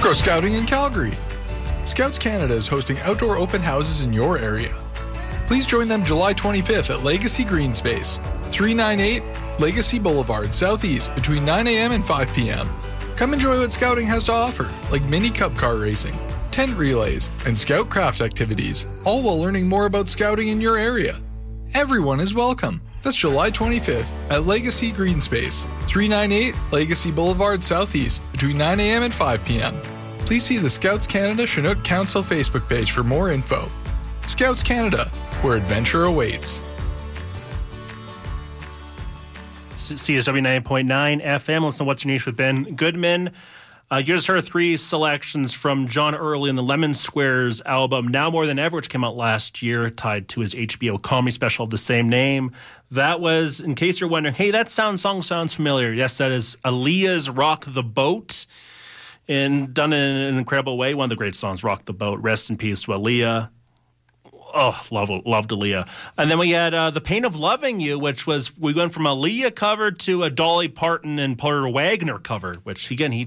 Grow Scouting in Calgary. Scouts Canada is hosting outdoor open houses in your area. Please join them July 25th at Legacy Green Space, 398 Legacy Boulevard, Southeast, between 9 a.m. and 5 p.m. Come enjoy what Scouting has to offer, like mini cup car racing, tent relays, and scout craft activities, all while learning more about Scouting in your area. Everyone is welcome. That's July 25th at Legacy Green Space, 398 Legacy Boulevard, Southeast, between 9 a.m. and 5 p.m. Please see the Scouts Canada Chinook Council Facebook page for more info. Scouts Canada, where adventure awaits. CSW 9.9 FM. Listen to What's Your Niche with Ben Goodman. You just heard three selections from John Early in the Lemon Squares album, Now More Than Ever, which came out last year, tied to his HBO comedy special of the same name. That was, in case you're wondering, hey, that song sounds familiar. Yes, that is Aaliyah's Rock the Boat, and done in an incredible way. One of the great songs, Rock the Boat. Rest in peace to Aaliyah. Oh, loved Aaliyah. And then we had The Pain of Loving You, which was, we went from Aaliyah cover to a Dolly Parton and Porter Wagner cover, which, again, he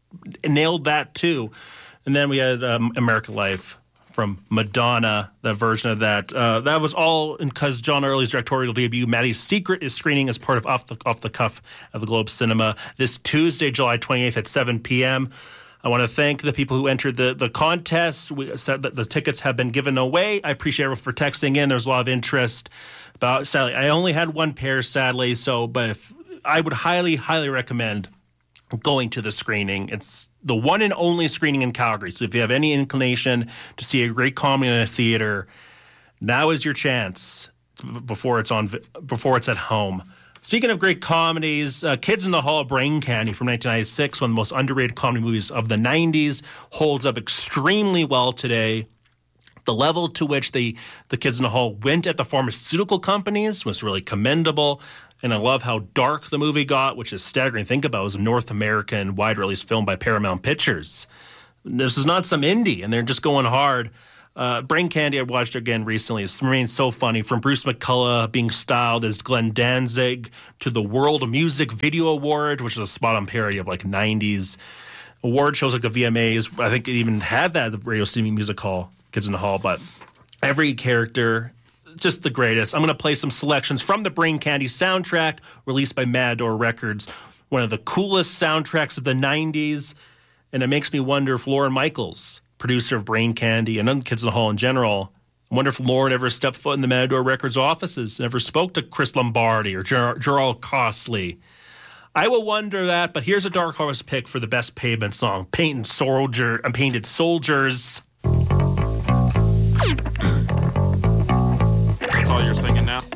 nailed that too. And then we had American Life from Madonna, that version of that. That was all because John Early's directorial debut, Maddie's Secret, is screening as part of Off the Cuff at the Globe Cinema this Tuesday, July 28th at 7 p.m. I want to thank the people who entered the contest. We said that the tickets have been given away. I appreciate everyone for texting in. There's a lot of interest. Sadly, I only had one pair, sadly. But I would highly, highly recommend going to the screening. It's the one and only screening in Calgary. So if you have any inclination to see a great comedy in a theater, now is your chance before it's at home. Speaking of great comedies, Kids in the Hall, Brain Candy from 1996, one of the most underrated comedy movies of the 90s, holds up extremely well today. The level to which the Kids in the Hall went at the pharmaceutical companies was really commendable. And I love how dark the movie got, which is staggering to think about. It was a North American wide-release film by Paramount Pictures. This is not some indie, and they're just going hard. Brain Candy, I watched again recently. It remains so funny. From Bruce McCullough being styled as Glenn Danzig to the World Music Video Award, which is a spot-on parody of like 90s award shows like the VMAs. I think it even had that at the Radio City Music Hall, Kids in the Hall. But every character, just the greatest. I'm going to play some selections from the Brain Candy soundtrack released by Matador Records, one of the coolest soundtracks of the 90s. And it makes me wonder if Lorne Michaels, producer of Brain Candy and Kids in the Hall in general, I wonder if Lorne ever stepped foot in the Matador Records offices, ever spoke to Chris Lombardi or Gerald Costley. I will wonder that, but here's a Dark Horse pick for the best pavement song, Painted Soldiers. That's all you're singing now?